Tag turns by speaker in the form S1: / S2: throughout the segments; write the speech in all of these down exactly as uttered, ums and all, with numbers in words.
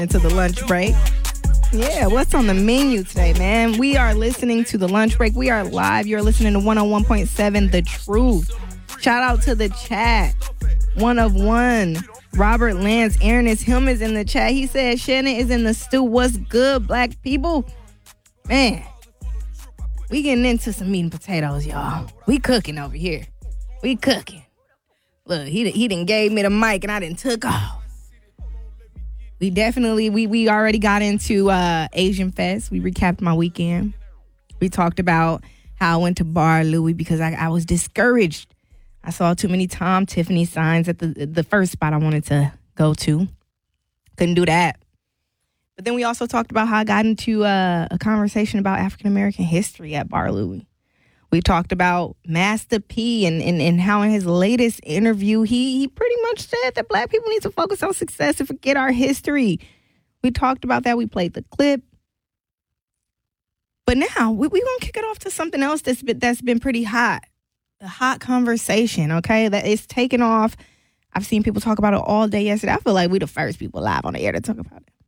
S1: Into the lunch break. Yeah, what's on the menu today, man? We are listening to the lunch break. We are live. You're listening to one oh one point seven The Truth. Shout out to the chat. One of one. Robert Lance, Aaron is him is in the chat. He said Shannon is in the stew. What's good, black people? Man, we getting into some meat and potatoes, y'all. We cooking over here. We cooking. Look, he he done gave me the mic and I done took off. We definitely, we we already got into uh, Asian Fest. We recapped my weekend. We talked about how I went to Bar Louie because I, I was discouraged. I saw too many Tom Tiffany signs at the the first spot I wanted to go to. Couldn't do that. But then we also talked about how I got into uh, a conversation about African-American history at Bar Louie. We talked about Master P and, and, and how in his latest interview, he, he pretty much said that black people need to focus on success and forget our history. We talked about that. We played the clip. But now we're we going to kick it off to something else that's been, that's been pretty hot. A hot conversation, okay? That is taken off. I've seen people talk about it all day yesterday. I feel like we're the first people live on the air to talk about it.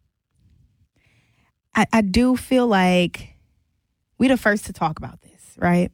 S1: I, I do feel like we're the first to talk about this. Right?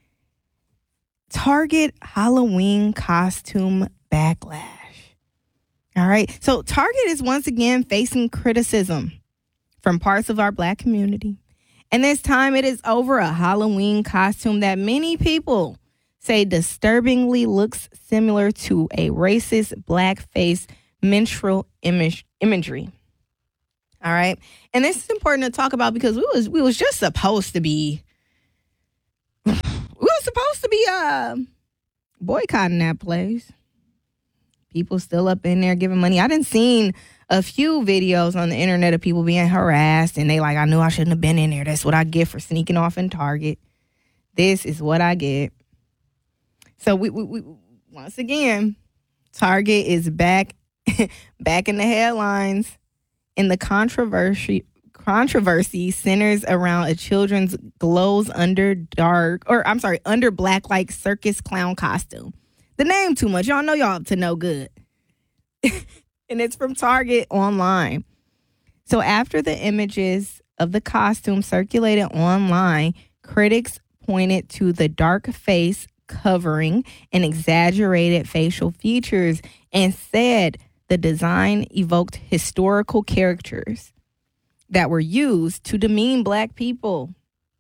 S1: Target Halloween costume backlash. All right. So Target is once again facing criticism from parts of our black community. And this time it is over a Halloween costume that many people say disturbingly looks similar to a racist blackface minstrel image imagery. All right. And this is important to talk about because we was we was just supposed to be We were supposed to be uh, boycotting that place. People still up in there giving money. I done seen a few videos on the internet of people being harassed, and they like, I knew I shouldn't have been in there. That's what I get for sneaking off in Target. This is what I get. So we, we, we once again, Target is back, back in the headlines, in the controversy. Controversy centers around a children's glows under dark, or I'm sorry, under black like circus clown costume. The name too much. Y'all know y'all up to no good. And it's from Target online. So after the images of the costume circulated online, critics pointed to the dark face covering and exaggerated facial features and said the design evoked historical characters that were used to demean black people.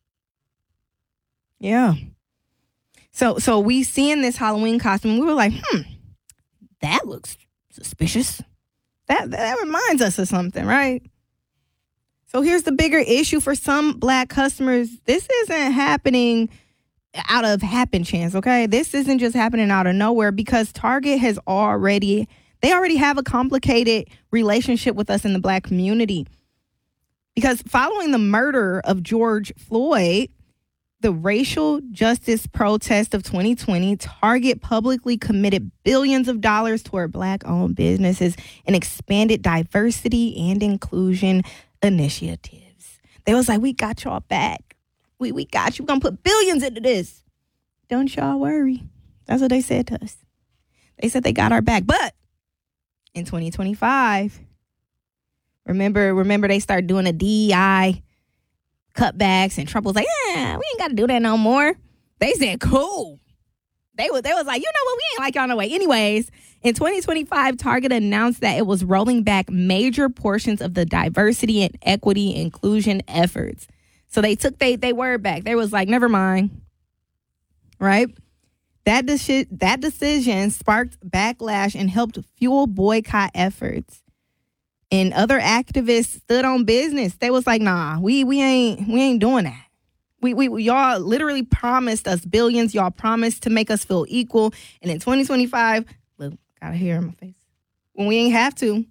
S1: Yeah. So so we seeing this Halloween costume, we were like, hmm, that looks suspicious. That that reminds us of something, right? So here's the bigger issue for some black customers. This isn't happening out of happen chance, okay? This isn't just happening out of nowhere because Target has already, they already have a complicated relationship with us in the black community. Because following the murder of George Floyd, the racial justice protest of twenty twenty, Target publicly committed billions of dollars toward black-owned businesses and expanded diversity and inclusion initiatives. They was like, we got y'all back. We we got you. We're going to put billions into this. Don't y'all worry. That's what they said to us. They said they got our back. But in twenty twenty-five... Remember, remember they started doing the D E I cutbacks, and Trump was like, yeah, we ain't got to do that no more. They said, cool. They was, they was like, you know what, we ain't like y'all no way. Anyways, in twenty twenty-five, Target announced that it was rolling back major portions of the diversity and equity inclusion efforts. So they took they, they word back. They was like, never mind. Right? That, deci- that decision sparked backlash and helped fuel boycott efforts. And other activists stood on business. They was like, nah, we we ain't we ain't doing that. We we y'all literally promised us billions. Y'all promised to make us feel equal. And in twenty twenty-five, look, got a hair in my face. When we ain't have to.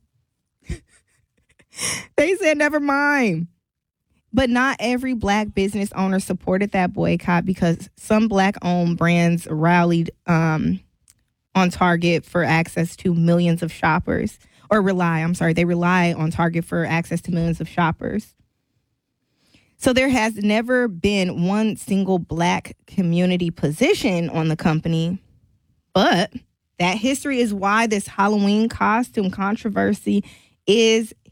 S1: They said, never mind. But not every black business owner supported that boycott because some black-owned brands rallied um, on Target for access to millions of shoppers. Or rely, I'm sorry, they rely on Target for access to millions of shoppers. So there has never been one single black community position on the company, but that history is why this Halloween costume controversy is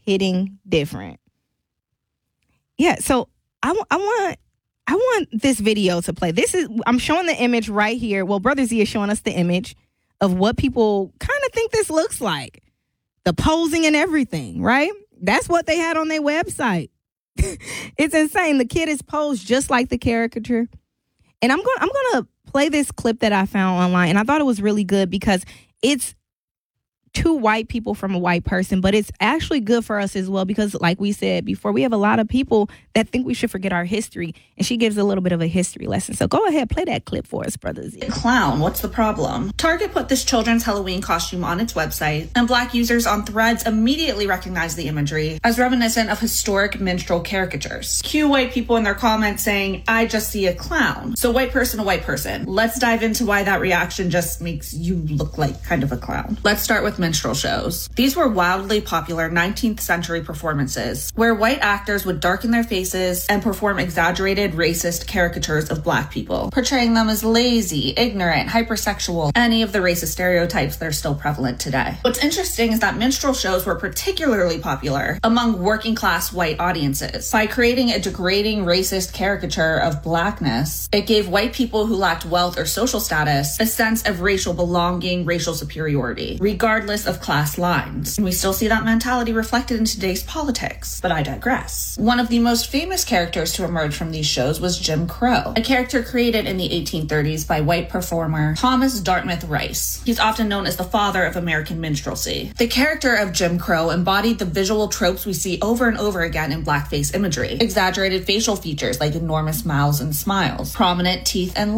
S1: hitting different. Yeah, so I, w- I want I want this video to play. This is I'm showing the image right here. Well, Brother Z is showing us the image of what people kind of think this looks like. The posing and everything, right? That's what they had on their website. It's insane. The kid is posed just like the caricature. And I'm going I'm going to play this clip that I found online, and I thought it was really good because it's two white people from a white person, but it's actually good for us as well because, like we said before, we have a lot of people that think we should forget our history, and she gives a little bit of a history lesson. So go ahead, play that clip for us, brothers.
S2: Clown, what's the problem? Target put this children's Halloween costume on its website, and Black users on Threads immediately recognized the imagery as reminiscent of historic minstrel caricatures. Cue white people in their comments saying, I just see a clown. So white person to white person. Let's dive into why that reaction just makes you look like kind of a clown. Let's start with minstrel shows. These were wildly popular nineteenth century performances where white actors would darken their faces and perform exaggerated racist caricatures of Black people, portraying them as lazy, ignorant, hypersexual, any of the racist stereotypes that are still prevalent today. What's interesting is that minstrel shows were particularly popular among working class white audiences. By creating a degrading racist caricature of Blackness, it gave white people who lacked wealth or social status a sense of racial belonging, racial superiority, regardless of class lines. And we still see that mentality reflected in today's politics, but I digress. One of the most famous characters to emerge from these shows was Jim Crow, a character created in the eighteen thirties by white performer Thomas Dartmouth Rice. He's often known as the father of American minstrelsy. The character of Jim Crow embodied the visual tropes we see over and over again in blackface imagery: exaggerated facial features like enormous mouths and smiles, prominent teeth and